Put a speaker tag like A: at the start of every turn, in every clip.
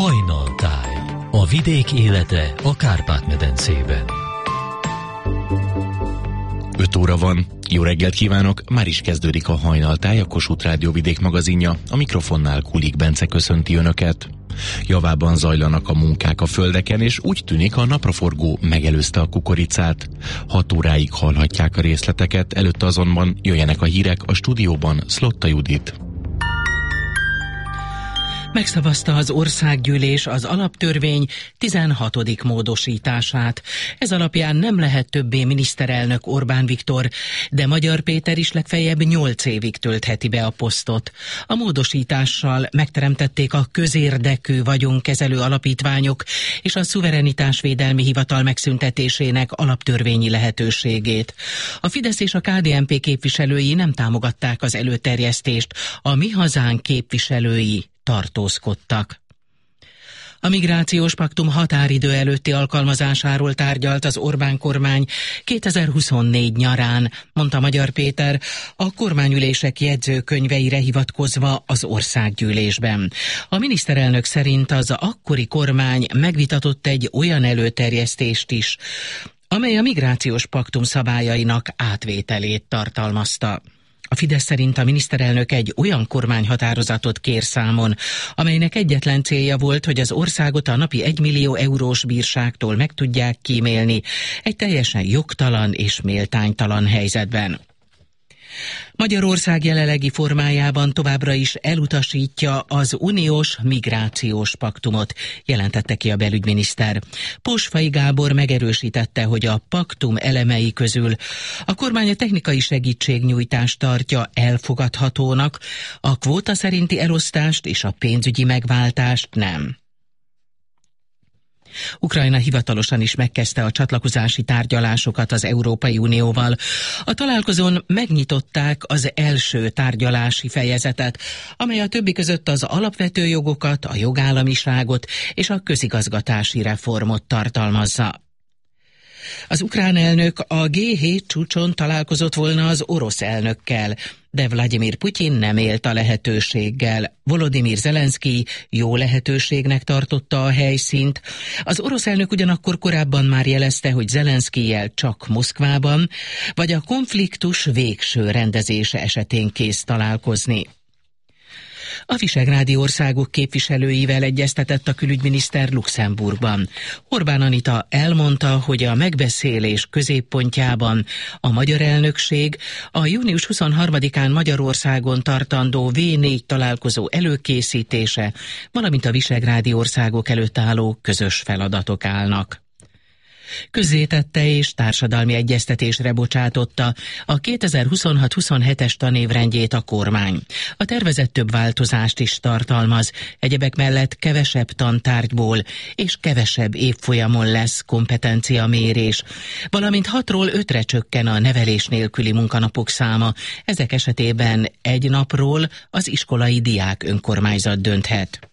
A: Hajnaltáj. A vidék élete a Kárpát-medencében.
B: 5 óra van. Jó reggelt kívánok! Már is kezdődik a Hajnaltáj, a Kossuth Rádió vidék magazinja. A mikrofonnál Kulik Bence köszönti Önöket. Javában zajlanak a munkák a földeken, és úgy tűnik, a napraforgó megelőzte a kukoricát. 6 óráig hallhatják a részleteket, előtte azonban jöjjenek a hírek, a stúdióban Szlotta Judit.
C: Megszavazta az országgyűlés az alaptörvény 16. módosítását. Ez alapján nem lehet többé miniszterelnök Orbán Viktor, de Magyar Péter is legfeljebb 8 évig töltheti be a posztot. A módosítással megteremtették a közérdekű vagyonkezelő alapítványok és a szuverenitásvédelmi hivatal megszüntetésének alaptörvényi lehetőségét. A Fidesz és a KDNP képviselői nem támogatták az előterjesztést, a Mi Hazánk képviselői tartózkodtak. A migrációs paktum határidő előtti alkalmazásáról tárgyalt az Orbán kormány 2024 nyarán, mondta Magyar Péter a kormányülések jegyzőkönyveire hivatkozva az országgyűlésben. A miniszterelnök szerint az akkori kormány megvitatott egy olyan előterjesztést is, amely a migrációs paktum szabályainak átvételét tartalmazta. A Fidesz szerint a miniszterelnök egy olyan kormányhatározatot kér számon, amelynek egyetlen célja volt, hogy az országot a napi 1 millió eurós bírságtól meg tudják kímélni egy teljesen jogtalan és méltánytalan helyzetben. Magyarország jelenlegi formájában továbbra is elutasítja az uniós migrációs paktumot, jelentette ki a belügyminiszter. Posfai Gábor megerősítette, hogy a paktum elemei közül a kormány a technikai segítségnyújtást tartja elfogadhatónak, a kvóta szerinti elosztást és a pénzügyi megváltást nem. Ukrajna hivatalosan is megkezdte a csatlakozási tárgyalásokat az Európai Unióval. A találkozón megnyitották az első tárgyalási fejezetet, amely a többi között az alapvető jogokat, a jogállamiságot és a közigazgatási reformot tartalmazza. Az ukrán elnök a G7 csúcson találkozott volna az orosz elnökkel, de Vladimir Putyin nem élt a lehetőséggel. Volodymyr Zelenszkij jó lehetőségnek tartotta a helyszínt. Az orosz elnök ugyanakkor korábban már jelezte, hogy Zelenszkijjel csak Moszkvában, vagy a konfliktus végső rendezése esetén kész találkozni. A visegrádi országok képviselőivel egyeztetett a külügyminiszter Luxemburgban. Orbán Anita elmondta, hogy a megbeszélés középpontjában a magyar elnökség a június 23-án Magyarországon tartandó V4 találkozó előkészítése, valamint a visegrádi országok előtt álló közös feladatok állnak. Közzétette és társadalmi egyeztetésre bocsátotta a 2026-27-es tanévrendjét a kormány. A tervezet több változást is tartalmaz, egyebek mellett kevesebb tantárgyból és kevesebb évfolyamon lesz kompetenciamérés, valamint 6-ról 5-re csökken a nevelés nélküli munkanapok száma, ezek esetében egy napról az iskolai diák önkormányzat dönthet.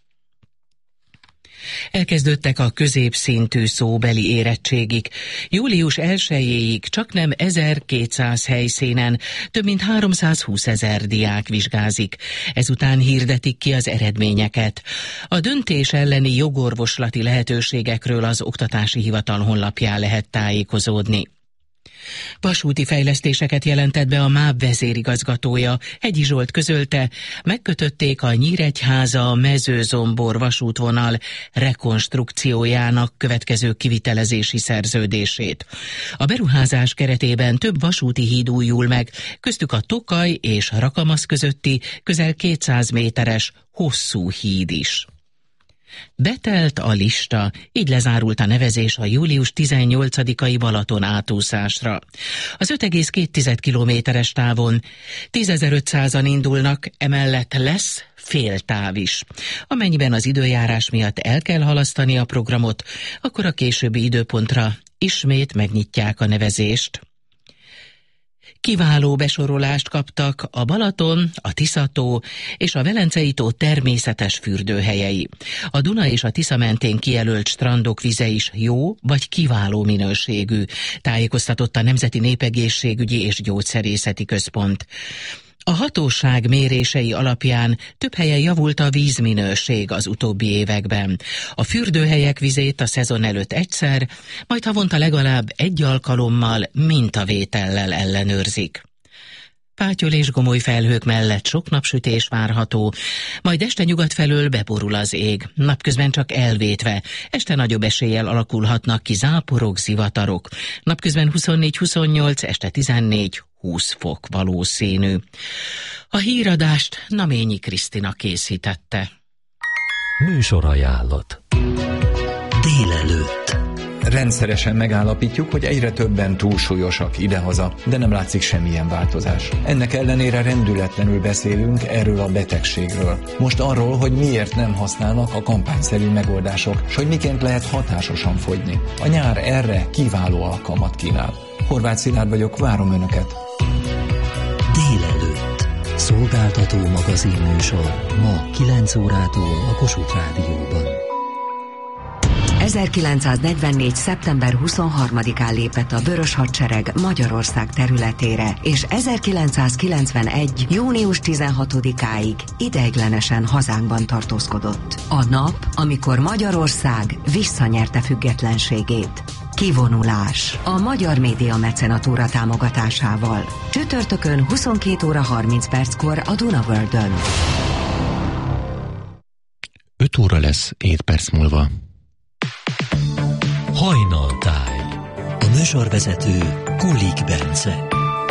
C: Elkezdődtek a középszintű szóbeli érettségik. Július 1-éig csaknem 1200 helyszínen több mint 320 000 diák vizsgázik. Ezután hirdetik ki az eredményeket. A döntés elleni jogorvoslati lehetőségekről az Oktatási Hivatal honlapján lehet tájékozódni. Vasúti fejlesztéseket jelentett be a MÁV vezérigazgatója. Hegyi Zsolt közölte, megkötötték a Nyíregyháza-Mezőzombor vasútvonal rekonstrukciójának következő kivitelezési szerződését. A beruházás keretében több vasúti híd újul meg, köztük a Tokaj és Rakamasz közötti közel 200 méteres hosszú híd is. Betelt a lista, így lezárult a nevezés a július 18-ai Balaton átúszásra. Az 5,2 kilométeres távon 10.500-an indulnak, emellett lesz féltáv is. Amennyiben az időjárás miatt el kell halasztani a programot, akkor a későbbi időpontra ismét megnyitják a nevezést. Kiváló besorolást kaptak a Balaton, a Tisza-tó és a Velencei-tó természetes fürdőhelyei. A Duna és a Tisza mentén kijelölt strandok vize is jó vagy kiváló minőségű, tájékoztatott a Nemzeti Népegészségügyi és Gyógyszerészeti Központ. A hatóság mérései alapján több helyen javult a vízminőség az utóbbi években. A fürdőhelyek vizét a szezon előtt egyszer, majd havonta legalább egy alkalommal mintavétellel ellenőrzik. Pátyol és gomoly felhők mellett sok napsütés várható, majd este nyugat felől beborul az ég, napközben csak elvétve, este nagyobb eséllyel alakulhatnak ki záporok, zivatarok, napközben 24-28, este 14-20 fok valószínű. A híradást Naményi Krisztina készítette.
A: Műsorajánlat. Délelőtt.
D: Rendszeresen megállapítjuk, hogy egyre többen túlsúlyosak idehaza, de nem látszik semmilyen változás. Ennek ellenére rendületlenül beszélünk erről a betegségről. Most arról, hogy miért nem használnak a kampányszerű megoldások, és hogy miként lehet hatásosan fogyni. A nyár erre kiváló alkalmat kínál. Horváth Szilárd vagyok, várom Önöket.
A: Délelőtt. Szolgáltató magazinműsor ma 9 órától a Kossuth Rádióban.
E: 1944. szeptember 23-án lépett a Vörös Hadsereg Magyarország területére, és 1991. június 16-áig ideiglenesen hazánkban tartózkodott. A nap, amikor Magyarország visszanyerte függetlenségét. Kivonulás. A Magyar Média Mecenatúra támogatásával. Csütörtökön 22 óra 30 perckor a Dunavöldön.
B: 5 óra lesz 7 perc múlva.
A: Hajnaltáj. A műsorvezető Kulik Bence.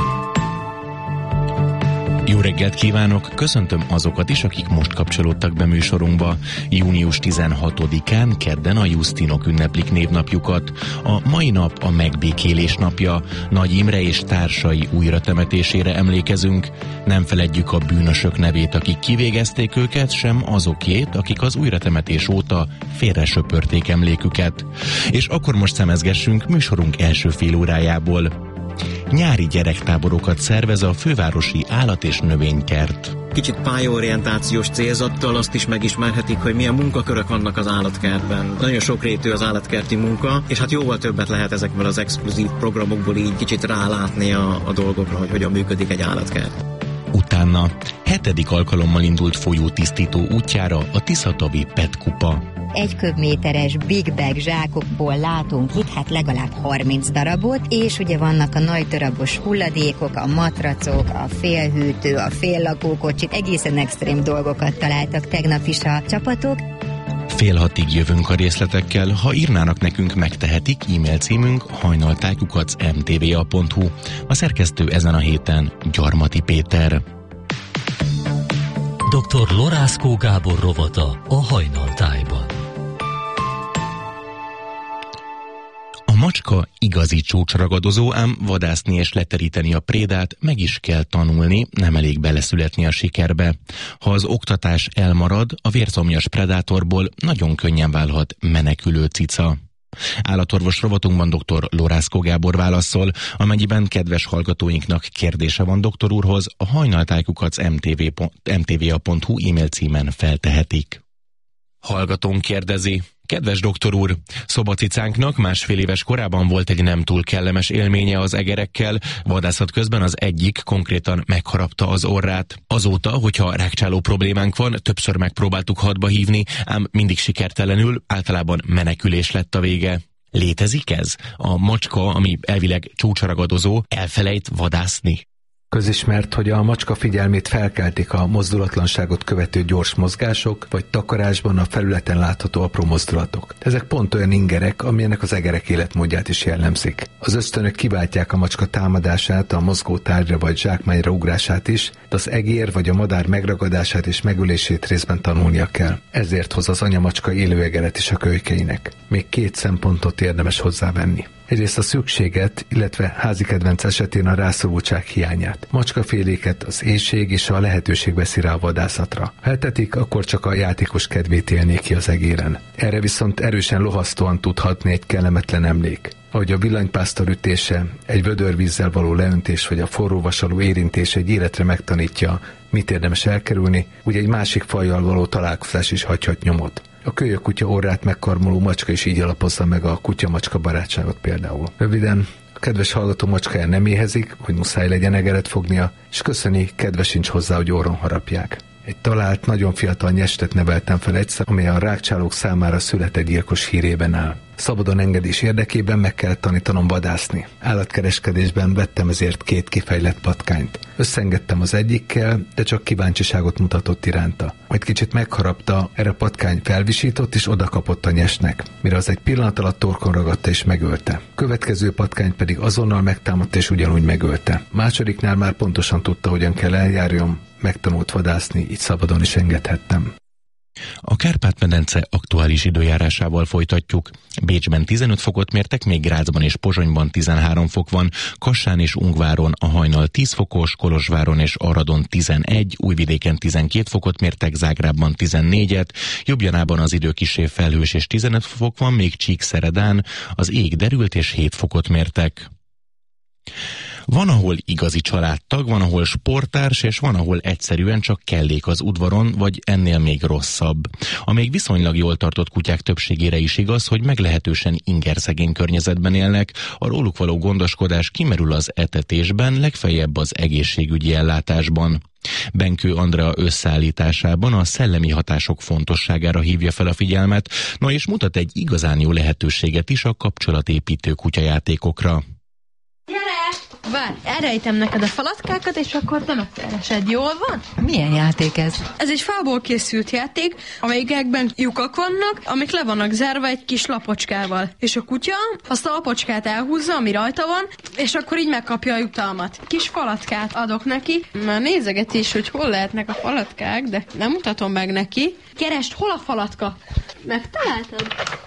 B: Jó reggelt kívánok, köszöntöm azokat is, akik most kapcsolódtak be műsorunkba. Június 16-án, kedden a Justinok ünneplik névnapjukat. A mai nap a megbékélés napja, Nagy Imre és társai újratemetésére emlékezünk. Nem feledjük a bűnösök nevét, akik kivégezték őket, sem azokét, akik az újratemetés óta félresöpörték emléküket. És akkor most szemezgessünk műsorunk első fél órájából. Nyári gyerektáborokat szervez a fővárosi állat- és növénykert.
F: Kicsit pályaorientációs célzattal azt is megismerhetik, hogy milyen munkakörök vannak az állatkertben. Nagyon sokrétű az állatkerti munka, és hát jóval többet lehet ezekből az exkluzív programokból így kicsit rálátni a dolgokra, hogy hogyan működik egy állatkert.
B: Utána 7. alkalommal indult folyótisztító útjára a Tiszatavi PET kupa.
G: 1 köbméteres Big Bag zsákokból látunk itt hát legalább 30 darabot, és ugye vannak a nagy darabos hulladékok, a matracok, a félhűtő, a féllakókocsit, egészen extrém dolgokat találtak tegnap is a csapatok.
B: Fél 6-ig jövünk a részletekkel, ha írnának nekünk, megtehetik, e-mail címünk hajnaltáj@mtva.hu. A szerkesztő ezen a héten Gyarmati Péter.
A: Dr. Lorászkó Gábor rovata a Hajnaltájban.
B: A macska igazi csúcsragadozó, ám vadászni és leteríteni a prédát meg is kell tanulni, nem elég beleszületni a sikerbe. Ha az oktatás elmarad, a vérszomjas predátorból nagyon könnyen válhat menekülő cica. Állatorvos rovatunkban dr. Lorászkó Gábor válaszol, amennyiben kedves hallgatóinknak kérdése van doktor úrhoz, a hajnaltájkukac.mtva.hu e-mail címen feltehetik. Hallgatónk kérdezi: kedves doktor úr, szobacicánknak 1,5 éves korában volt egy nem túl kellemes élménye az egerekkel, vadászat közben az egyik konkrétan megharapta az orrát. Azóta, hogyha rákcsáló problémánk van, többször megpróbáltuk hadba hívni, ám mindig sikertelenül, általában menekülés lett a vége. Létezik ez? A macska, ami elvileg csúcsragadozó, elfelejt vadászni?
H: Közismert, hogy a macska figyelmét felkeltik a mozdulatlanságot követő gyors mozgások, vagy takarásban a felületen látható apró mozdulatok. Ezek pont olyan ingerek, amilyenek az egerek életmódját is jellemzik. Az ösztönök kiváltják a macska támadását, a mozgó tárgyra vagy zsákmányra ugrását is, de az egér vagy a madár megragadását és megölését részben tanulnia kell. Ezért hoz az anyamacska élő egeret is a kölykeinek. Még 2 szempontot érdemes hozzávenni. Egyrészt a szükséget, illetve házi kedvenc esetén a rászorultság hiányát. Macskaféléket az éhség és a lehetőség veszi rá a vadászatra. Ha eltetik, akkor csak a játékos kedvét élné ki az egéren. Erre viszont erősen lohasztóan tud hatni egy kellemetlen emlék. Ahogy a villanypásztor ütése, egy vödörvízzel való leöntés vagy a forró vasaló érintés egy életre megtanítja, mit érdemes elkerülni, úgy egy másik fajjal való találkozás is hagyhat nyomot. A kölyökkutya orrát megkarmoló macska is így alapozza meg a kutya-macska barátságot például. Röviden, a kedves hallgató macskája nem éhezik, hogy muszáj legyen egeret fognia, és köszöni, kedve sincs hozzá, hogy orron harapják. Egy talált, nagyon fiatal nyestet neveltem fel egyszer, amely a rágcsálók számára született gyilkos hírében áll. Szabadon engedés érdekében meg kell tanítanom vadászni. Állatkereskedésben vettem ezért 2 kifejlett patkányt. Összeengedtem az egyikkel, de csak kíváncsiságot mutatott iránta. Majd kicsit megharapta, erre a patkány felvisított és odakapott a nyesnek, mire az egy pillanat alatt torkon ragadta és megölte. Következő patkány pedig azonnal megtámadta és ugyanúgy megölte. Másodiknál már pontosan tudta, hogyan kell eljárjon, megtanult vadászni, így szabadon is engedhettem.
B: A Kárpát-medence aktuális időjárásával folytatjuk. Bécsben 15 fokot mértek, még Grazban és Pozsonyban 13 fok van, Kassán és Ungváron a hajnal 10 fokos, Kolozsváron és Aradon 11, Újvidéken 12 fokot mértek, Zágrábban 14-et, Jobjanában az idő kissé felhős és 15 fok van, még Csíkszeredán az ég derült és 7 fokot mértek. Van, ahol igazi családtag, van, ahol sporttárs, és van, ahol egyszerűen csak kellék az udvaron, vagy ennél még rosszabb. A még viszonylag jól tartott kutyák többségére is igaz, hogy meglehetősen ingerszegény környezetben élnek, a róluk való gondoskodás kimerül az etetésben, legfeljebb az egészségügyi ellátásban. Benkő Andrea összeállításában a szellemi hatások fontosságára hívja fel a figyelmet, no és mutat egy igazán jó lehetőséget is a kapcsolatépítő kutyajátékokra.
I: Várj, elrejtem neked a falatkákat, és akkor te megkeresed. Jól van?
J: Milyen játék ez?
I: Ez egy fából készült játék, amelyikben lyukak vannak, amik le vannak zárva egy kis lapocskával. És a kutya azt a lapocskát elhúzza, ami rajta van, és akkor így megkapja a jutalmat. Kis falatkát adok neki. Már nézegeti is, hogy hol lehetnek a falatkák, de nem mutatom meg neki. Keresd, hol a falatka? Megtaláltad?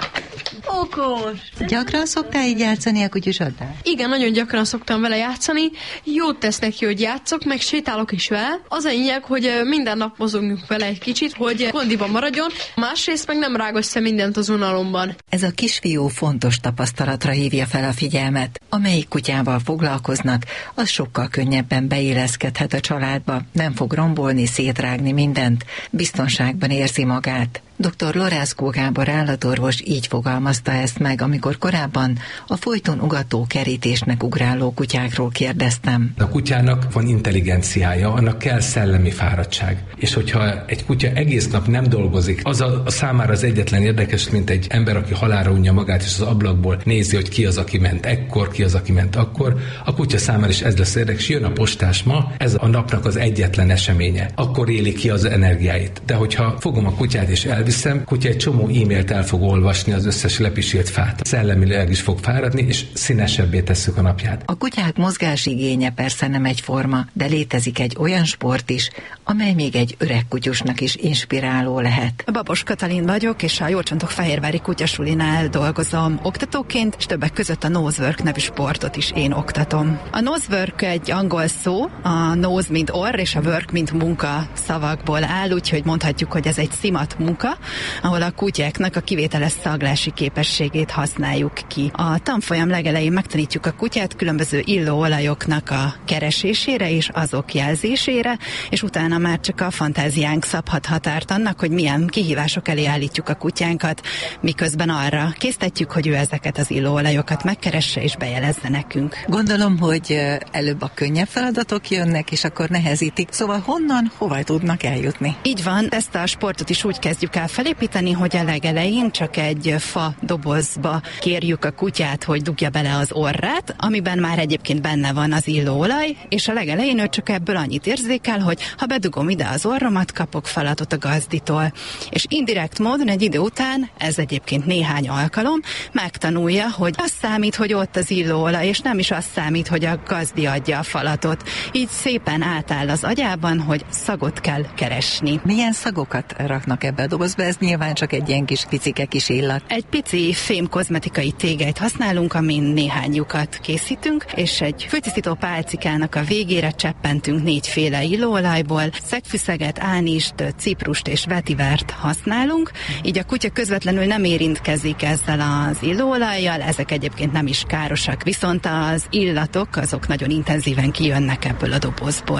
I: Okos!
J: Gyakran szoktál így játszani a kutyusoddal?
I: Igen, nagyon gyakran szoktam vele játszani. Jót tesz neki, hogy játszok, meg sétálok is vele. Az a lényeg, hogy minden nap mozogjunk vele egy kicsit, hogy kondiban maradjon. Másrészt meg nem rág össze mindent az unalomban.
J: Ez a kisfiú fontos tapasztalatra hívja fel a figyelmet. Amelyik kutyával foglalkoznak, az sokkal könnyebben beilleszkedhet a családba. Nem fog rombolni, szétrágni mindent. Biztonságban érzi magát. Dr. Lorászkó Gábor állatorvos így fogalmazta ezt meg, amikor korábban a folyton ugató kerítésnek ugráló kutyákról kérdeztem.
H: A kutyának van intelligenciája, annak kell szellemi fáradtság. És hogyha egy kutya egész nap nem dolgozik, az a számára az egyetlen érdekes, mint egy ember, aki halálra unja magát, és az ablakból nézi, hogy ki az, aki ment ekkor, ki az, aki ment akkor, a kutya számára is ez lesz érdekes. Jön a postás ma, ez a napnak az egyetlen eseménye. Akkor éli ki az energiáit. De hogyha fogom a kutyát és elviszem, kutya egy csomó e-mailt el fog olvasni, az összes lepisílt fát. Szellemileg is fog fáradni, és színesebbé tesszük a napját.
J: A kutyák mozgásigénye persze nem egyforma, de létezik egy olyan sport is, amely még egy öreg kutyusnak is inspiráló lehet.
K: Babos Katalin vagyok, és a Jólcsontok-Fehérvári kutyasulinál dolgozom oktatóként, és többek között a Nosework nevű sportot is én oktatom. A Nosework egy angol szó, a nose mint orr, és a work mint munka szavakból áll, úgyhogy mondhatjuk, hogy ez egy szimat munka, ahol a kutyáknak a kivételes szaglási képességét használjuk ki. A tanfolyam legelején megtanítjuk a kutyát különböző illóolajoknak a keresésére és azok jelzésére, és utána már csak a fantáziánk szabhat határt annak, hogy milyen kihívások elé állítjuk a kutyánkat, miközben arra késztetjük, hogy ő ezeket az illóolajokat megkeresse és bejelezze nekünk.
J: Gondolom, hogy előbb a könnyebb feladatok jönnek, és akkor nehezítik. Szóval honnan, hova tudnak eljutni?
K: Így van, ezt a sportot is úgy kezdjük el felépíteni, hogy a legelején csak egy fa dobozba kérjük a kutyát, hogy dugja bele az orrát, amiben már egyébként benne van az illóolaj, és a legelején ő csak ebből annyit érzékel, hogy ha bedugom ide az orromat, kapok feladatot a gazditól. És indirekt módon egy idő után, ez egyébként néhány alkalom, megtanulja, hogy az számít, hogy ott az illóolaj, és nem is az számít, hogy a gazdi adja a falatot. Így szépen átáll az agyában, hogy szagot kell keresni.
J: Milyen szagokat raknak ebbe a dobozba? Ez nyilván csak egy ilyen kis picike kis illat.
K: Egy pici fém kozmetikai tégelyt használunk, amin néhány lyukat készítünk, és egy főtisztító pálcikának a végére cseppentünk 4 féle illóolajból, szegfűszeget, ánist, ciprust és vetivert használunk, így a kutya közvetlenül nem érintkezik ezzel az illóolajjal, ezek egyébként nem is károsak, viszont az illatok azok nagyon intenzíven kijönnek ebből a dobozból.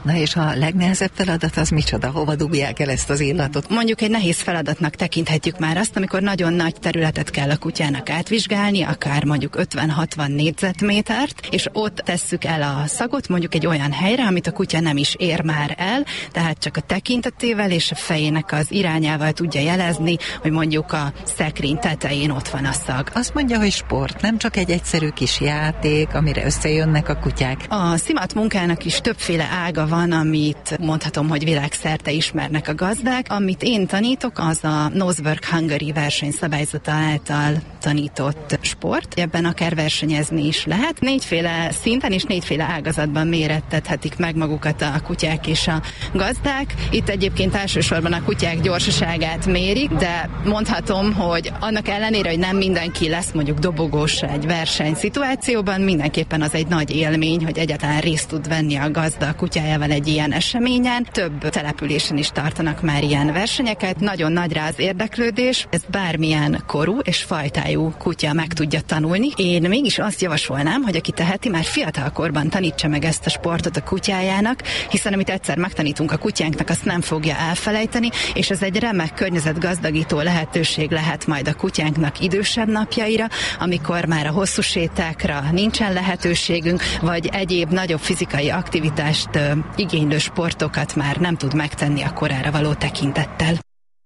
J: Na és a legnehezebb feladat az micsoda? Hova dugják el ezt az illatot?
K: Mondjuk egy nehéz feladatnak tekinthetjük már azt, amikor nagyon nagy területet kell a kutyának átvizsgálni, akár mondjuk 50-60 négyzetmétert, és ott tesszük el a szagot mondjuk egy olyan helyre, amit a kutya nem is ér már el, tehát csak a tekintetével és a fejének az irányával tudja jelezni, hogy mondjuk a szekrény tetején ott van a szag.
J: Azt mondja, hogy sport, nem csak egy egyszerű kis játék, amire összejönnek a kutyák.
K: A szimat munkának is többféle ága van, amit mondhatom, hogy világszerte ismernek a gazdák. Amit én tanítok, az a Nosework Hungary versenyszabályzata által tanított sport. Ebben akár versenyezni is lehet. 4-féle szinten és 4-féle ágazatban mérettethetik meg magukat a kutyák és a gazdák. Itt egyébként elsősorban a kutyák gyorsaságát mérik, de mondhatom, hogy annak ellenére, hogy nem mindenki lesz mondjuk dobogós egy versenyszituációban, mindenképpen az egy nagy élmény, hogy egyáltalán részt tud venni a gazda a kutyájával egy ilyen eseményen. Több településen is tartanak már ilyen versenyeket. Nagyon nagy rá az érdeklődés. Ez bármilyen korú és fajtájú kutya meg tudja tanulni. Én mégis azt javasolnám, hogy aki teheti, már fiatalkorban tanítsa meg ezt a sportot a kutyájának, hiszen amit egyszer megtanítunk a kutyánknak, azt nem fogja elfelejteni, és ez egy remek környezetgazdagító lehetőség lehet majd a kutyánknak idősebb napjaira, amikor már a hosszú sétákra nincsen lehetőségünk, vagy egyéb nagyobb fizikai aktivitást igénylő sportokat már nem tud megtenni a korára való tekintettel.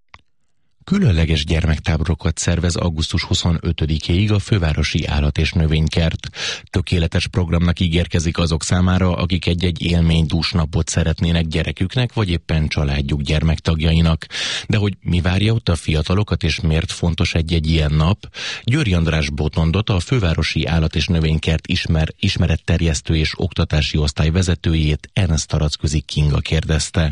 B: Különleges gyermektáborokat szervez augusztus 25-éig a Fővárosi Állat- és Növénykert. Tökéletes programnak ígérkezik azok számára, akik egy-egy élménydús napot szeretnének gyereküknek, vagy éppen családjuk gyermektagjainak. De hogy mi várja ott a fiatalokat, és miért fontos egy-egy ilyen nap? Győri András Botondot, a Fővárosi Állat- és Növénykert ismeretterjesztő és oktatási osztály vezetőjét, Ernst Taracközi Kinga kérdezte.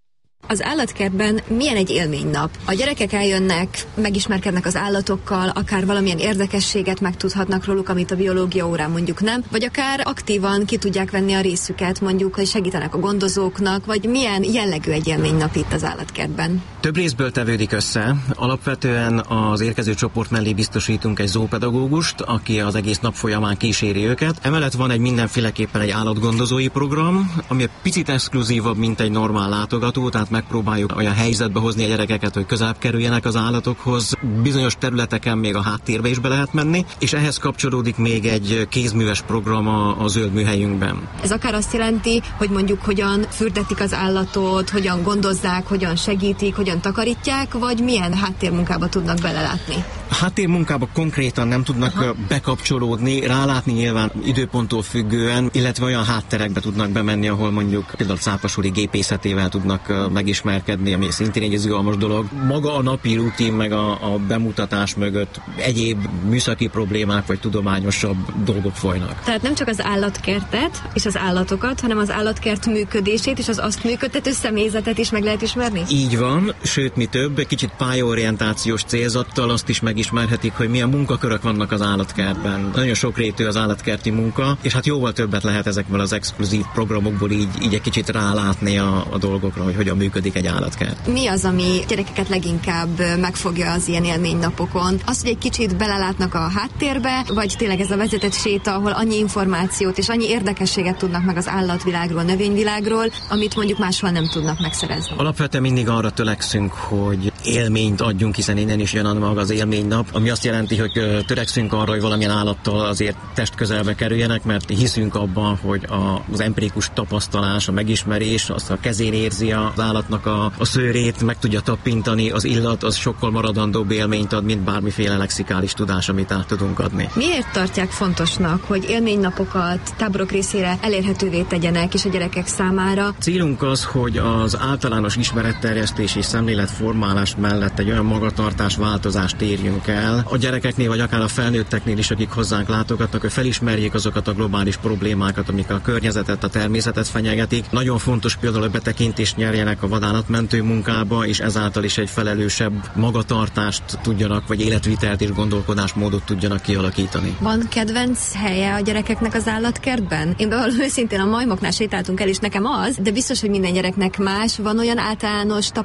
L: Az állatkertben milyen egy élménynap? A gyerekek eljönnek, megismerkednek az állatokkal, akár valamilyen érdekességet megtudhatnak róluk, amit a biológia órán mondjuk nem, vagy akár aktívan ki tudják venni a részüket, mondjuk, hogy segítenek a gondozóknak, vagy milyen jellegű egy élménynap itt az állatkertben?
F: Több részből tevődik össze. Alapvetően az érkező csoport mellé biztosítunk egy zoopedagógust, aki az egész nap folyamán kíséri őket. Emellett van egy mindenféleképpen egy állatgondozói program, ami egy picit exkluzívabb, mint egy normál látogató, tehát megpróbáljuk olyan helyzetbe hozni a gyerekeket, hogy közelebb kerüljenek az állatokhoz. Bizonyos területeken még a háttérbe is be lehet menni, és ehhez kapcsolódik még egy kézműves program a zöld műhelyünkben.
L: Ez akár azt jelenti, hogy mondjuk hogyan fürdetik az állatot, hogyan gondozzák, hogyan segítik, hogyan takarítják, vagy milyen háttérmunkába tudnak belelátni?
F: A háttérmunkába konkrétan nem tudnak bekapcsolódni, rálátni nyilván időponttól függően, illetve olyan hátterekbe tudnak bemenni, ahol mondjuk például Cápasúli gépészetével tudnak megismerkedni, ami szintén egy izgalmas dolog. Maga a napi rutin, meg a bemutatás mögött egyéb műszaki problémák vagy tudományosabb dolgok folynak.
L: Tehát nem csak az állatkertet és az állatokat, hanem az állatkert működését és az azt működtető személyzetet is meg lehet ismerni?
F: Így van, sőt mi több, egy kicsit pályaorientációs célzattal azt is megismerhetik, hogy milyen munkakörök vannak az állatkertben. Nagyon sokrétű az állatkerti munka, és hát jóval többet lehet ezekből az exkluzív programokból így egy kicsit rálátni a dolgokra, hogy hogyan működik egy állatkert.
L: Mi az, ami gyerekeket leginkább megfogja az ilyen élménynapokon? Az, hogy egy kicsit belelátnak a háttérbe, vagy tényleg ez a vezetett séta, ahol annyi információt és annyi érdekességet tudnak meg az állatvilágról, növényvilágról, amit mondjuk máshol nem tudnak megszerezni?
F: Alapvetően mindig arra törekszünk, hogy élményt adjunk, hiszen innen is jön maga az élménynap, ami azt jelenti, hogy törekszünk arra, hogy valamilyen állattal azért testközelbe kerüljenek, mert hiszünk abban, hogy az empirikus tapasztalás, a megismerés, azt a kezén érzi az állatnak a szőrét, meg tudja tapintani, az illat, az sokkal maradandóbb élményt ad, mint bármiféle lexikális tudás, amit át tudunk adni.
L: Miért tartják fontosnak, hogy élménynapokat táborok részére elérhetővé tegyenek és a gyerekek számára?
F: Célunk az, hogy az általános ismeretterjesztés és szemléletformálás mellett egy olyan magatartás változást érjünk el. A gyerekeknél, vagy akár a felnőtteknél is, akik hozzánk látogatnak, hogy felismerjék azokat a globális problémákat, amik a környezetet, a természetet fenyegetik. Nagyon fontos például, hogy betekintést nyerjenek a vadállatmentő munkába, és ezáltal is egy felelősebb magatartást tudjanak, vagy életvitelt és gondolkodásmódot tudjanak kialakítani.
L: Van kedvenc helye a gyerekeknek az állatkertben? Én bevallom őszintén, a majmoknál sétáltunk el, és nekem az, de biztos, hogy minden gyereknek más. Van olyan általános tapasztalat,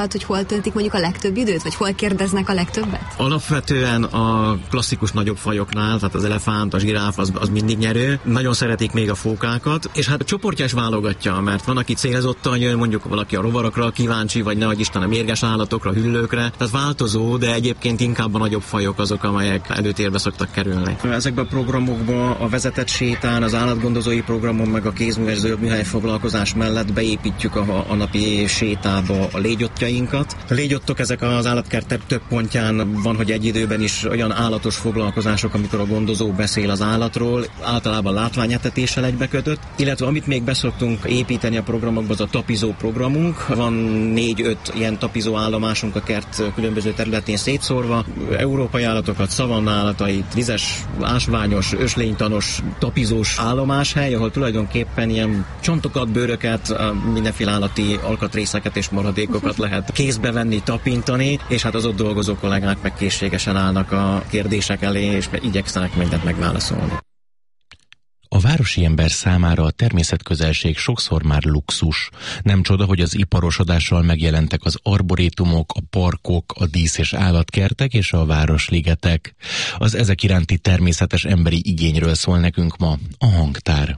L: alatt, hogy hol töltik mondjuk a legtöbb időt, vagy hol kérdeznek a legtöbbet?
F: Alapvetően a klasszikus nagyobb fajoknál, tehát az elefánt, a zsiráf, az mindig nyerő. Nagyon szeretik még a fókákat, és hát a csoportja is válogatja, mert van, aki célzottan jön, mondjuk valaki a rovarakra kíváncsi, vagy nehogy Isten a mérges állatokra, hüllőkre. Tehát változó, de egyébként inkább a nagyobb fajok azok, amelyek előtérbe szoktak kerülni. Ezekben a programokban a vezetett sétán, az állatgondozói programon, meg a kézműves zöld műhely foglalkozás mellett beépítjük a napi sétába a légyottjainkat. A légyottok ezek az állatkert több pontján van, hogy egy időben is olyan állatos foglalkozások, amikor a gondozó beszél az állatról, általában látványetetéssel egybekötött, illetve amit még beszoktunk építeni a programokban, az a tapizó programunk. Van 4-5 ilyen tapizó állomásunk a kert különböző területén szétszórva. Európai állatokat, szavanna állatait, vizes, ásványos, öslénytanos, tapizós állomáshely, ahol tulajdonképpen ilyen csontokat, bőröket, mindenféle állati alkatrészeket és maradékokat lehet kézbe venni, tapintani, és hát az ott dolgozó kollégák meg készségesen állnak a kérdések elé, és igyekszenek mindent megválaszolni.
B: A városi ember számára a természetközelség sokszor már luxus. Nem csoda, hogy az iparosodással megjelentek az arborétumok, a parkok, a dísz- és állatkertek és a városligetek. Az ezek iránti természetes emberi igényről szól nekünk ma a Hangtár.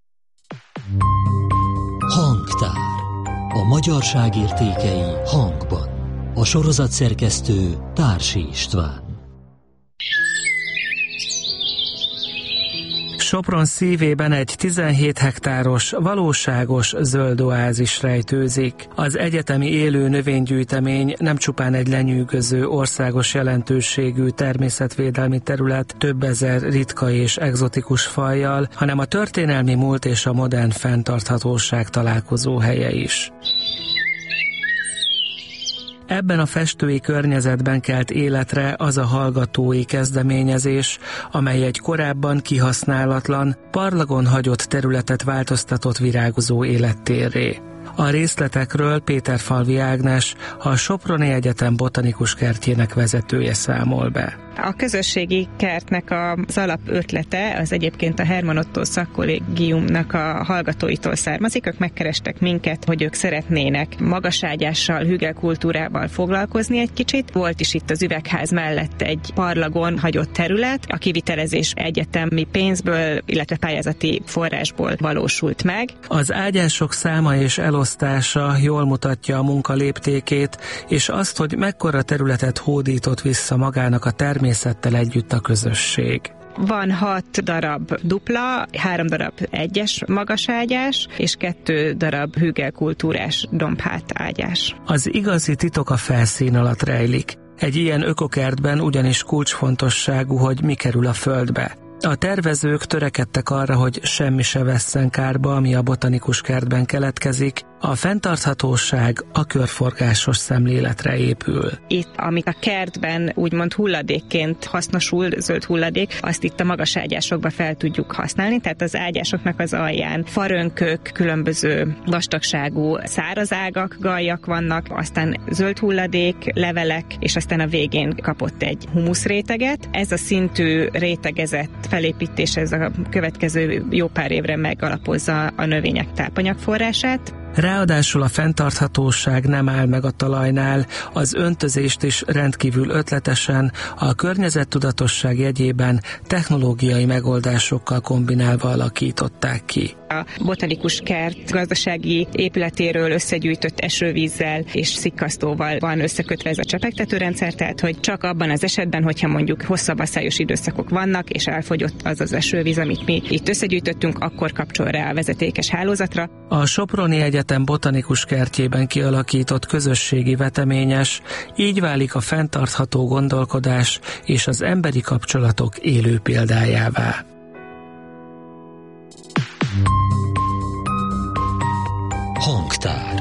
A: Hangtár. A magyarság értékei hangban. A sorozat szerkesztő Társi István.
M: Sopron szívében egy 17 hektáros, valóságos zöld oázis rejtőzik. Az egyetemi élő növénygyűjtemény nem csupán egy lenyűgöző, országos jelentőségű természetvédelmi terület több ezer ritka és egzotikus fajjal, hanem a történelmi múlt és a modern fenntarthatóság találkozó helye is. Ebben a festői környezetben kelt életre az a hallgatói kezdeményezés, amely egy korábban kihasználatlan, parlagon hagyott területet változtatott virágozó élettérré. A részletekről Péterfalvi Ágnes, a Soproni Egyetem botanikus kertjének vezetője számol be.
N: A közösségi kertnek az alapötlete az egyébként a Hermann Otto szakkollégiumnak a hallgatóitól származik. Ők megkerestek minket, hogy ők szeretnének magaságyással, hügelkultúrával foglalkozni egy kicsit. Volt is itt az üvegház mellett egy parlagon hagyott terület. A kivitelezés egyetemi pénzből, illetve pályázati forrásból valósult meg.
M: Az ágyások száma és elosztása jól mutatja a munka léptékét, és azt, hogy mekkora területet hódított vissza magának a természettel együtt a közösség.
N: Van 6 darab dupla, 3 darab egyes magaságyás, és 2 darab hügelkultúrás dombhát ágyás.
M: Az igazi titok a felszín alatt rejlik. Egy ilyen ökokertben ugyanis kulcsfontosságú, hogy mi kerül a földbe. A tervezők törekedtek arra, hogy semmi se vesszen kárba, ami a botanikus kertben keletkezik. A fenntarthatóság a körforgásos szemléletre épül.
N: Itt, amit a kertben úgymond hulladékként hasznosul, zöld hulladék, azt itt a magas ágyásokba fel tudjuk használni, tehát az ágyásoknak az alján farönkök, különböző vastagságú szárazágak, gajak vannak, aztán zöld hulladék, levelek, és aztán a végén kapott egy humuszréteget. Ez a szintű rétegezett felépítés, ez a következő jó pár évre megalapozza a növények tápanyagforrását.
M: Ráadásul a fenntarthatóság nem áll meg a talajnál, az öntözést is rendkívül ötletesen, a környezettudatosság jegyében technológiai megoldásokkal kombinálva alakították ki.
N: A botanikus kert gazdasági épületéről összegyűjtött esővízzel és szikkasztóval van összekötve ez a csepegtetőrendszer, tehát hogy csak abban az esetben, hogyha mondjuk hosszabb asszályos időszakok vannak, és elfogyott az az esővíz, amit mi itt összegyűjtöttünk, akkor kapcsol rá a vezetékes hálózatra.
M: A Soproni Egyetem botanikus kertjében kialakított közösségi veteményes, így válik a fenntartható gondolkodás és az emberi kapcsolatok élő példájává.
A: Hangtár.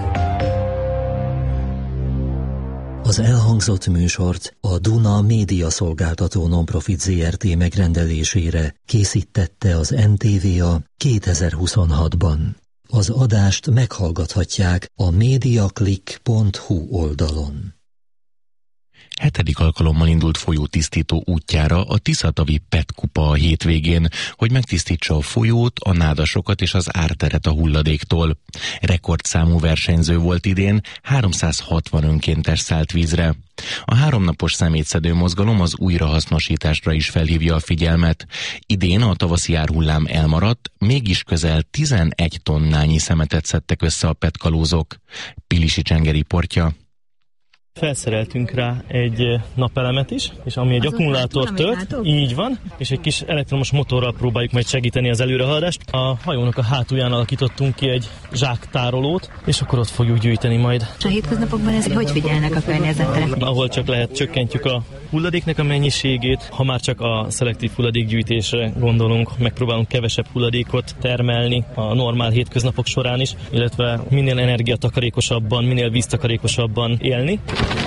A: Az elhangzott műsort a Duna Média Szolgáltató Nonprofit Zrt. Megrendelésére készítette az NTVA 2026-ban. Az adást meghallgathatják a mediaclick.hu oldalon.
B: 7. alkalommal indult folyótisztító útjára a Tiszatavi PET kupa a hétvégén, hogy megtisztítsa a folyót, a nádasokat és az árteret a hulladéktól. Rekordszámú versenyző volt idén, 360 önkéntes szállt vízre. A 3 napos szemétszedő mozgalom az újrahasznosításra is felhívja a figyelmet. Idén a tavaszi árhullám elmaradt, mégis közel 11 tonnányi szemetet szedtek össze a PET kalózok. Pilisi Csenge riportja.
O: Felszereltünk rá egy napelemet is, és ami egy akkumulátort tölt, így van, és egy kis elektromos motorral próbáljuk majd segíteni az előrehaladást. A hajónak a hátulján alakítottunk ki egy zsáktárolót, és akkor ott fogjuk gyűjteni majd.
P: És a hétköznapokban ez hogy figyelnek a környezetre?
O: Ahol csak lehet, csökkentjük a hulladéknek a mennyiségét, ha már csak a szelektív hulladékgyűjtésre gondolunk, megpróbálunk kevesebb hulladékot termelni a normál hétköznapok során is, illetve minél energiatakarékosabban, minél víztakarékosabban élni.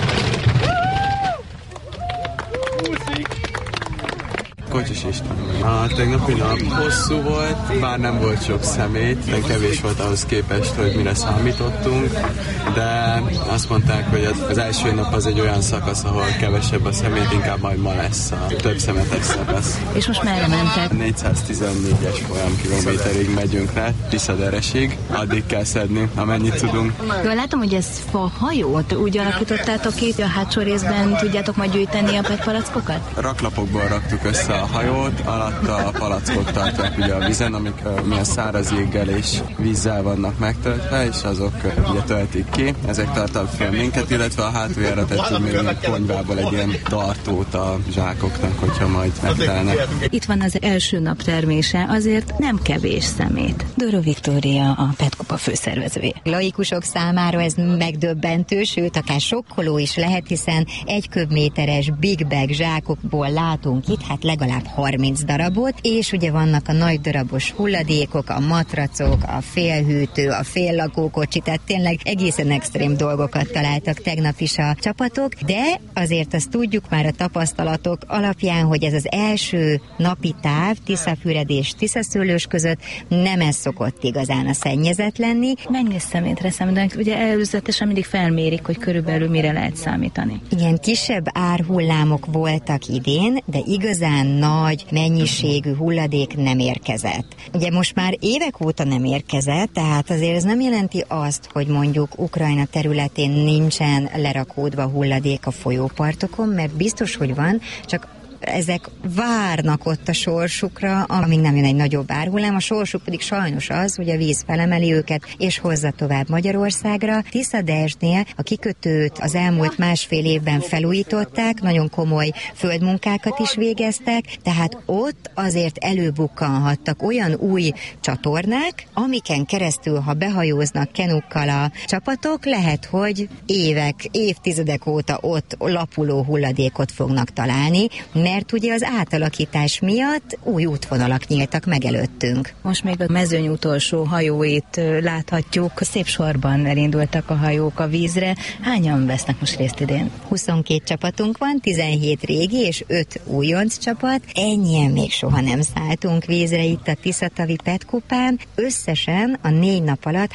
Q: Kocsis István. A tegnapi nap hosszú volt, bár nem volt sok szemét, de kevés volt ahhoz képest, hogy mire számítottunk, de azt mondták, hogy az első nap az egy olyan szakasz, ahol kevesebb a szemét, inkább majd ma lesz, több szemetes lesz.
P: És most merre mentek?
Q: 414-es folyamkilométerig megyünk le, Tiszaderesig, addig kell szedni, amennyit tudunk.
P: Jól látom, hogy ez fa hajót úgy alakítottátok ki, hogy a hátsó részben tudjátok majd gyűjteni a PET palackokat?
Q: Raklapokból raktuk össze a hajót, alatta a palackok tartják ugye a vízen, amik milyen száraz jéggel és vízzel vannak megtöltve, és azok ugye töltik ki. Ezek tartanak fel minket, illetve a hátuljára tettünk még egy konyvából egy ilyen tartót a zsákoknak, hogyha majd megtelnek.
P: Itt van az első nap termése, azért nem kevés szemét. Dörö Viktória, a PET kupa főszervezője.
G: Laikusok számára ez megdöbbentő, sőt akár sokkoló is lehet, hiszen 1 köbméteres big bag zsákokból látunk itt, hát legalább 30 darabot, és ugye vannak a nagy darabos hulladékok, a matracok, a félhűtő, a féllakókocsi, tehát tényleg egészen extrém dolgokat találtak tegnap is a csapatok, de azért azt tudjuk már a tapasztalatok alapján, hogy ez az első napi táv Tiszafüred és Tiszaszőlős között nem ez szokott igazán a szennyezett lenni.
P: Mennyi szemétre számítanak? Ugye előzetesen mindig felmérik, hogy körülbelül mire lehet számítani.
G: Igen, kisebb árhullámok voltak idén, de igazán nagy mennyiségű hulladék nem érkezett. Ugye most már évek óta nem érkezett, tehát azért ez nem jelenti azt, hogy mondjuk Ukrajna területén nincsen lerakódva hulladék a folyópartokon, mert biztos, hogy van, csak ezek várnak ott a sorsukra, amíg nem jön egy nagyobb árhullám, a sorsuk pedig sajnos az, hogy a víz felemeli őket, és hozza tovább Magyarországra. Tiszadesnél a kikötőt az elmúlt 1,5 évben felújították, nagyon komoly földmunkákat is végeztek, tehát ott azért előbukkanhattak olyan új csatornák, amiken keresztül, ha behajóznak kenukkal a csapatok, lehet, hogy évtizedek óta ott lapuló hulladékot fognak találni, mert ugye az átalakítás miatt új útvonalak nyíltak meg előttünk.
P: Most még a mezőny utolsó hajóit láthatjuk, szép sorban elindultak a hajók a vízre. Hányan vesznek most részt idén?
G: 22 csapatunk van, 17 régi és 5 újonc csapat. Ennyien még soha nem szálltunk vízre itt a Tiszatavi PET kupán. Összesen a 4 nap alatt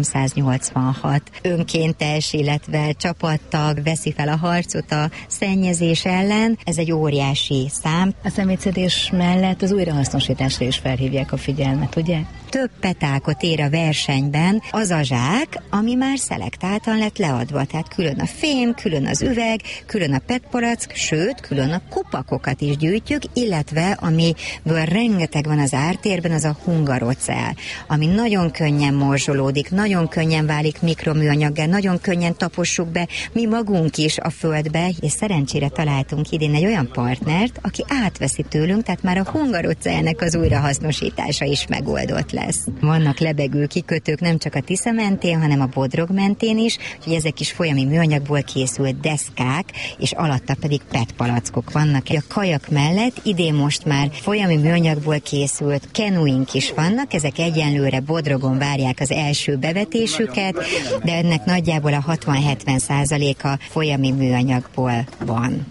G: 386 önkéntes, illetve csapattag veszi fel a harcot a szennyezés ellen. Ez egy óriási szám.
P: A szemétszedés mellett az újrahasznosításra is felhívják a figyelmet, ugye?
G: Több petákot ér a versenyben az a zsák, ami már szelektáltan lett leadva. Tehát külön a fém, külön az üveg, külön a petpalack, sőt, külön a kupakokat is gyűjtjük, illetve amiből rengeteg van az ártérben, az a hungarocell, ami nagyon könnyen morzsolódik, nagyon könnyen válik mikroműanyaggá, nagyon könnyen tapossuk be mi magunk is a földbe, és szerencsére találtunk idén egy olyan partnert, aki átveszi tőlünk, tehát már a hungarocellnek az újrahasznosítása is megoldott lesz. Vannak lebegő kikötők nem csak a Tisza mentén, hanem a Bodrog mentén is, hogy ezek is folyami műanyagból készült deszkák, és alatta pedig PET palackok vannak. A kajak mellett idén most már folyami műanyagból készült kenuink is vannak, ezek egyenlőre Bodrogon várják az első bevetésüket, de ennek nagyjából a 60-70%-a folyami műanyagból van.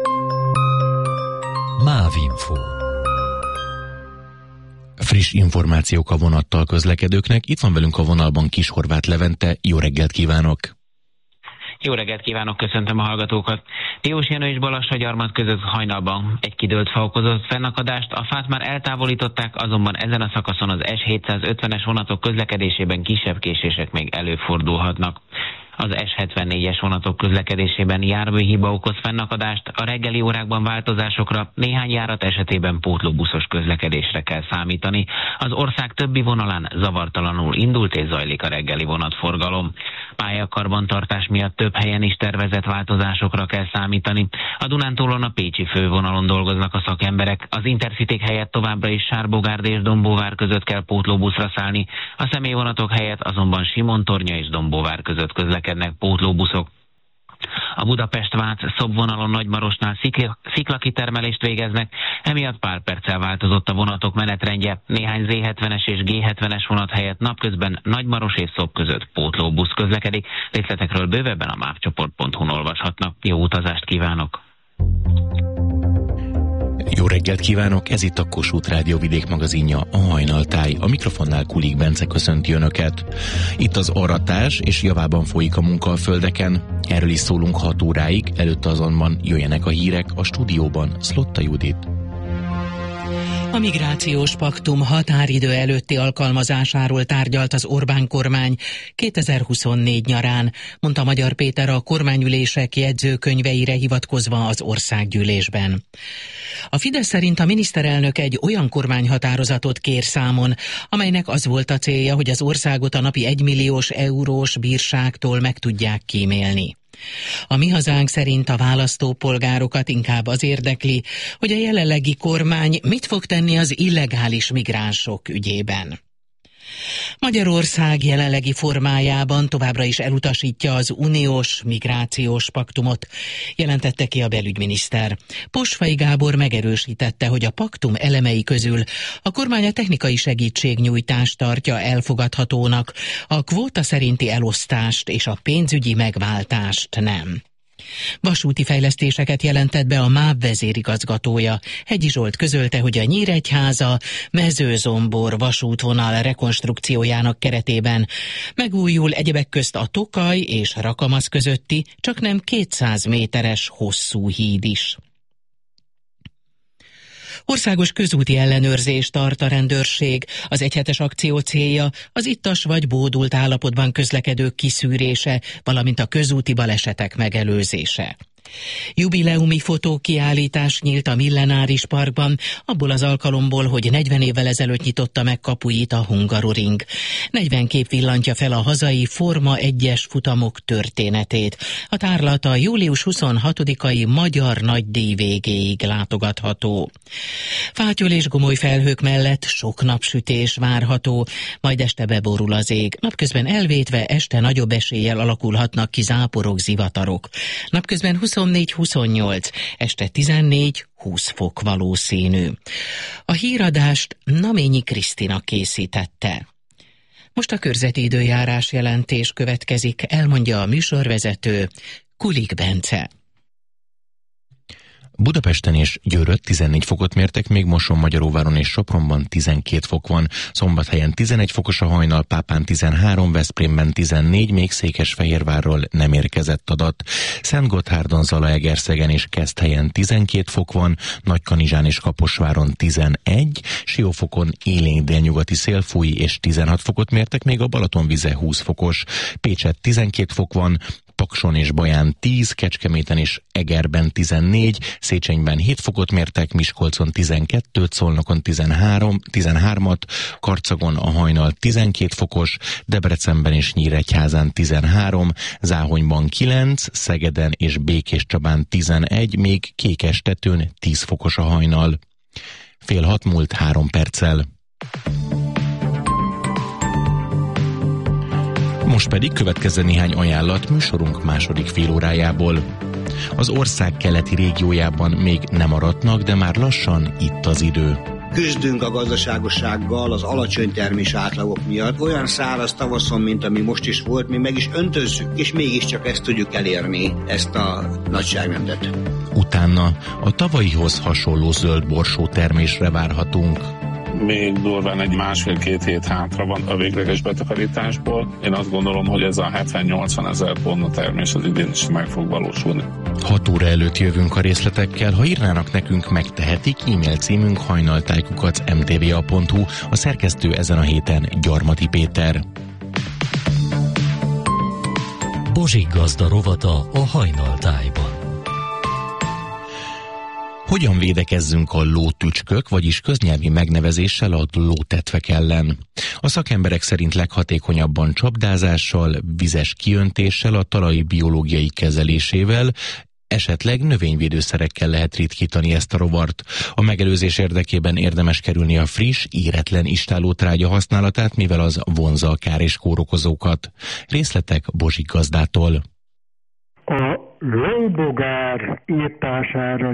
A: MÁV-info.
B: Friss információk a vonattal közlekedőknek. Itt van velünk a vonalban Kishorváth Levente. Jó reggelt kívánok!
R: Jó reggelt kívánok, köszöntöm a hallgatókat! Diós Jenő és Balassagyarmat között hajnalban egy kidőlt fa okozott fennakadást, a fát már eltávolították, azonban ezen a szakaszon az S750-es vonatok közlekedésében kisebb késések még előfordulhatnak. Az S74-es vonatok közlekedésében járműhiba okoz fennakadást, a reggeli órákban változásokra, néhány járat esetében pótlóbuszos közlekedésre kell számítani. Az ország többi vonalán zavartalanul indult és zajlik a reggeli vonatforgalom. Pályakarbantartás miatt több helyen is tervezett változásokra kell számítani. A Dunántúlon a pécsi fővonalon dolgoznak a szakemberek, az Intercityk helyett továbbra is Sárbogárd és Dombóvár között kell pótlóbuszra szállni, a személyvonatok helyett azonban Simontornya és Dombóvár között közlekednek pótlóbuszok. A Budapest-Vác szobvonalon Nagymarosnál sziklakitermelést végeznek, emiatt pár perccel változott a vonatok menetrendje. Néhány Z70-es és G70-es vonat helyett napközben Nagymaros és Szob között pótlóbusz közlekedik. Részletekről bővebben a mávcsoport.hu-n olvashatnak. Jó utazást kívánok!
B: Jó reggelt kívánok, ez itt a Kossuth Rádió Vidék magazinja, a Hajnaltáj. A mikrofonnál Kulik Bence köszönti Önöket. Itt az aratás, és javában folyik a munka a földeken. Erről is szólunk 6 óráig, előtte azonban jöjjenek a hírek, a stúdióban Szlotta Judit.
C: A migrációs paktum határidő előtti alkalmazásáról tárgyalt az Orbán kormány 2024 nyarán, mondta Magyar Péter a kormányülések jegyzőkönyveire hivatkozva az országgyűlésben. A Fidesz szerint a miniszterelnök egy olyan kormányhatározatot kér számon, amelynek az volt a célja, hogy az országot a napi 1 milliós eurós bírságtól meg tudják kímélni. A Mi Hazánk szerint a választópolgárokat inkább az érdekli, hogy a jelenlegi kormány mit fog tenni az illegális migránsok ügyében. Magyarország jelenlegi formájában továbbra is elutasítja az uniós migrációs paktumot, jelentette ki a belügyminiszter. Posfai Gábor megerősítette, hogy a paktum elemei közül a kormány a technikai segítségnyújtást tartja elfogadhatónak, a kvóta szerinti elosztást és a pénzügyi megváltást nem. Vasúti fejlesztéseket jelentett be a MÁV vezérigazgatója. Hegyi Zsolt közölte, hogy a Nyíregyháza Mezőzombor vasútvonal rekonstrukciójának keretében megújul egyebek közt a Tokaj és Rakamasz közötti csaknem 200 méteres hosszú híd is. Országos közúti ellenőrzést tart a rendőrség. Az egyhetes akció célja az ittas vagy bódult állapotban közlekedők kiszűrése, valamint a közúti balesetek megelőzése. Jubileumi fotókiállítás nyílt a Millenáris Parkban, abból az alkalomból, hogy 40 évvel ezelőtt nyitotta meg kapuit a Hungaroring. 40 kép villantja fel a hazai Forma 1-es futamok történetét. A tárlat a július 26-ai Magyar Nagydíj végéig látogatható. Fátyol és gomoly felhők mellett sok napsütés várható, majd este beborul az ég. Napközben elvétve este nagyobb eséllyel alakulhatnak ki záporok, zivatarok. Napközben 24-28, este 14-20 fok valószínű. A híradást Naményi Krisztina készítette. Most a körzeti időjárás jelentés következik, elmondja a műsorvezető Kulik Bence.
B: Budapesten és Győrött 14 fokot mértek, még Mosonmagyaróváron és Sopronban 12 fok van, Szombathelyen 11 fokos a hajnal, Pápán 13, Veszprémben 14, még Székesfehérvárról nem érkezett adat. Szentgotthárdon, Zalaegerszegen és Keszthelyen 12 fok van, Nagykanizsán és Kaposváron 11, Siófokon élénk délnyugati szél fúj és 16 fokot mértek, még a Balatonvize 20 fokos, Pécsett 12 fok van, Pakson és Baján 10, Kecskeméten és Egerben 14, Széchenyben 7 fokot mértek, Miskolcon 12, Szolnokon 13-at, Karcagon a hajnal 12 fokos, Debrecenben és Nyíregyházán 13, Záhonyban 9, Szegeden és Békéscsabán 11, még Kékestetőn 10 fokos a hajnal. 5:30 múlt 3 perccel. Most pedig következzen néhány ajánlat műsorunk második félórájából. Az ország keleti régiójában még nem aratnak, de már lassan itt az idő.
S: Küzdünk a gazdaságossággal, az alacsony termés átlagok miatt. Olyan száraz tavaszon, mint ami most is volt, mi meg is öntözzük, és mégiscsak ezt tudjuk elérni, ezt a nagyságrendet.
B: Utána a tavalyihoz hasonló zöld borsó termésre várhatunk.
T: Még durván egy 1,5-2 hét hátra van a végleges betakarításból. Én azt gondolom, hogy ez a 70-80 ezer tonna termés az idén is meg fog valósulni.
B: 6 óra előtt jövünk a részletekkel, ha írnának nekünk, megtehetik, e-mail címünk hajnaltájkukac@mtva.hu, a szerkesztő ezen a héten Gyarmati Péter.
A: Bozsik Gazda rovata a Hajnaltájban.
B: Hogyan védekezzünk a lótücskök, vagyis köznyelvi megnevezéssel a lótetvek ellen? A szakemberek szerint leghatékonyabban csapdázással, vizes kiöntéssel, a talaj biológiai kezelésével, esetleg növényvédőszerekkel lehet ritkítani ezt a rovart. A megelőzés érdekében érdemes kerülni a friss, éretlen istállótrágya használatát, mivel az vonzza a kár és kórokozókat. Részletek Bozsik Gazdától.
U: A lóbogár írtására,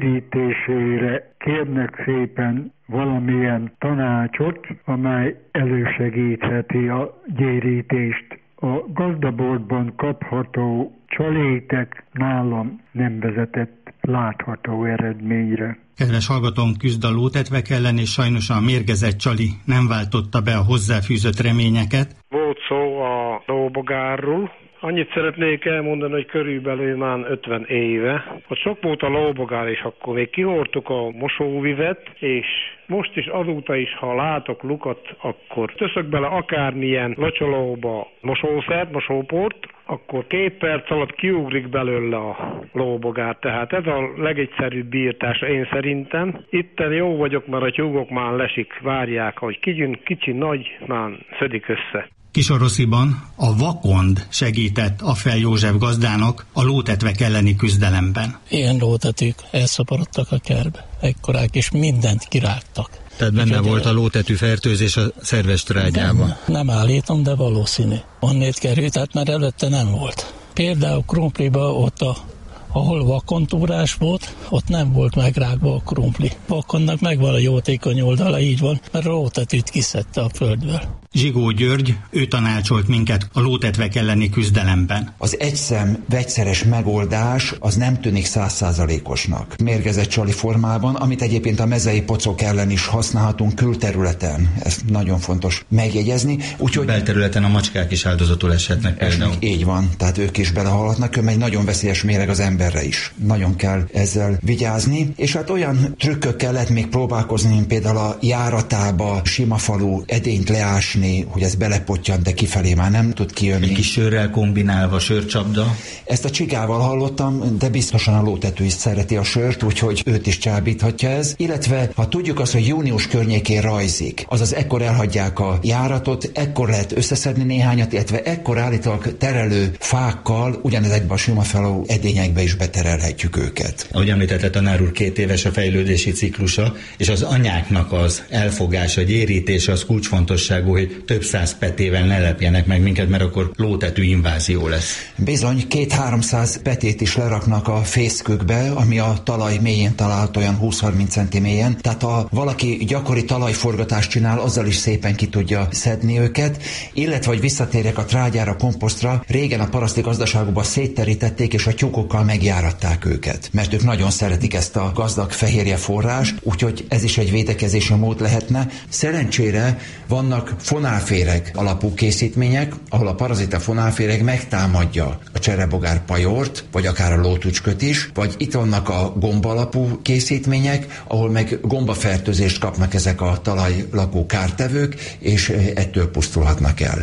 U: gyérítésére kérnek szépen valamilyen tanácsot, amely elősegítheti a gyérítést. A gazdaboltban kapható csalétek nálam nem vezetett látható eredményre.
V: Kedves hallgatóm, küzd a lótetvek ellen, és sajnos a mérgezett csali nem váltotta be a hozzáfűzött reményeket.
W: Volt szó a lóbogárról. Annyit szeretnék elmondani, hogy körülbelül már 50 éve, hogy sok volt a lóbogár, és akkor még kihordtuk a mosóvizet, és most is azóta is, ha látok lukat, akkor töszök bele akármilyen locsolóba mosószert, mosóport, akkor 2 perc alatt kiugrik belőle a lóbogár. Tehát ez a legegyszerűbb írtása én szerintem. Itten jó vagyok, mert a tyúkok már lesik, várják, hogy kicsi, nagy, már szödik össze.
V: Kisorosziban a vakond segített Affel József gazdának a lótetvek elleni küzdelemben.
X: Ilyen lótetűk elszaporodtak a kertbe, ekkorák, és mindent kirágtak.
V: Tehát benne volt a lótetű fertőzés a szerves trágyában?
X: Nem állítom, de valószínű. Onnét került, tehát már előtte nem volt. Például krumpliba ott ahol vakontúrás volt, ott nem volt megrágva a krumpli. Vakonnak megvan a jótékony oldala, így van, mert a lótetűt kiszedte a földből.
V: Zsigó György, ő tanácsolt minket a lótetvek elleni küzdelemben.
Y: Az egyszem vegyszeres megoldás az nem tűnik 100%-osnak. Mérgezett csali formában, amit egyébként a mezei pocok ellen is használhatunk külterületen. Ez nagyon fontos megjegyezni. Úgyhogy
V: belterületen a macskák is áldozatul eshetnek például.
Y: Így van, tehát ők is belehalhatnak, egy nagyon veszélyes méreg az emberre is. Nagyon kell ezzel vigyázni, és hát olyan trükkökkel lehet még próbálkozni, mint például a járatába sima falú edényt leásni, hogy ez belepottyan, de kifelé már nem tud kijönni.
V: Egy kis sörrel kombinálva, sörcsapda.
Y: Ezt a csigával hallottam, de biztosan a lótető is szereti a sört, úgyhogy őt is csábíthatja ez. Illetve, ha tudjuk azt, hogy június környékén rajzik, azaz ekkor elhagyják a járatot, ekkor lehet összeszedni néhányat, illetve ekkor állítólag terelő fákkal ugyanezekbe a sima falú edényekbe is beterelhetjük őket.
V: Ahogy említette tanár úr, 2 éves a fejlődési ciklusa, és az anyáknak az elfogása, gyérítése az kulcsfontosságú, hogy több 100 petével ne lepjenek meg minket, mert akkor lótetű invázió lesz.
Y: Bizony, 200-300 petét is leraknak a fészkükbe, ami a talaj mélyén található, olyan 20-30 centi mélyen. Tehát ha valaki gyakori talajforgatást csinál, azzal is szépen ki tudja szedni őket. Illetve, hogy visszatérjek a trágyára, komposztra, régen a paraszti gazdaságokban szétterítették, és a tyúkokkal megjáratták őket. Mert ők nagyon szeretik ezt a gazdag fehérje forrást, úgyhogy ez is egy védekezési mód lehetne. Szerencsére vannak fonálféreg alapú készítmények, ahol a parazita fonálféreg megtámadja a cserebogár pajort, vagy akár a lótücsköt is, vagy itt vannak a gomba alapú készítmények, ahol meg gombafertőzést kapnak ezek a talajlakó kártevők, és ettől pusztulhatnak el.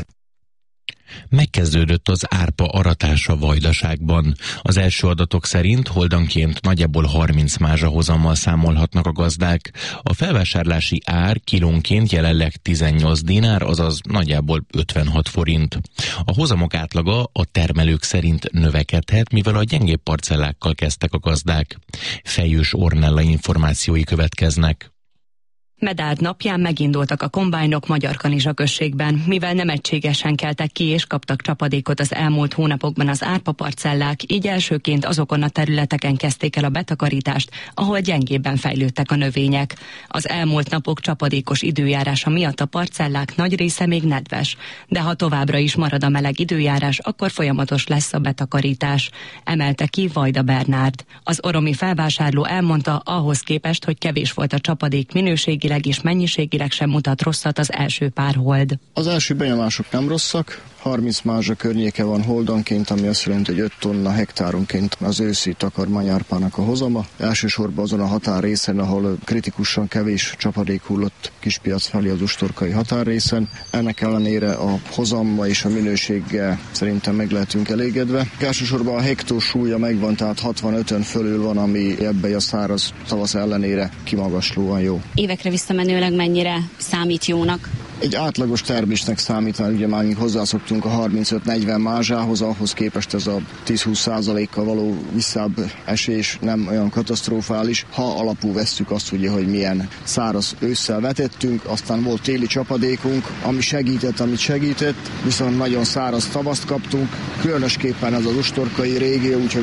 B: Megkezdődött az árpa aratása Vajdaságban. Az első adatok szerint holdanként nagyjából 30 mázsa hozammal számolhatnak a gazdák. A felvásárlási ár kilónként jelenleg 18 dinár, azaz nagyjából 56 forint. A hozamok átlaga a termelők szerint növekedhet, mivel a gyengébb parcellákkal kezdtek a gazdák. Fejős Ornella információi következnek.
Z: Medáld napján megindultak a kombájnok Magyarkanizsa községben, mivel nem egységesen keltek ki és kaptak csapadékot az elmúlt hónapokban az árpaparcellák, így elsőként azokon a területeken kezdték el a betakarítást, ahol gyengébben fejlődtek a növények. Az elmúlt napok csapadékos időjárása miatt a parcellák nagy része még nedves, de ha továbbra is marad a meleg időjárás, akkor folyamatos lesz a betakarítás, emelte ki Vajda Bernárd. Az oromi felvásárló elmondta, ahhoz képest, hogy kevés volt a csapadék minőségileg, minőségileg és mennyiségileg sem mutat rosszat az első pár hold.
D: Az első benyomások nem rosszak, 30 mázsa környéke van holdonként, ami azt jelenti, hogy 5 tonna hektáronként az őszi takarmányárpának a hozama. Elsősorban azon a határrészen, ahol kritikusan kevés csapadék hullott Kispiac felé az ustorkai határrészen. Ennek ellenére a hozammal és a minőséggel szerintem meg lehetünk elégedve. Elsősorban a hektó súlya megvan, tehát 65-ön fölül van, ami ebben a száraz tavasz ellenére kimagaslóan jó.
E: Évekre visszamenőleg mennyire számít jónak?
D: Egy átlagos termésnek számít, mert ugye már hozzászoktunk a 35-40 mázsához, ahhoz képest ez a 10-20%-kal való visszább esés nem olyan katasztrofális. Ha alapul vesszük azt, ugye, hogy milyen száraz ősszel vetettünk, aztán volt téli csapadékunk, ami segített, amit segített, viszont nagyon száraz tavaszt kaptunk, különösképpen ez az ustorkai régió, úgyhogy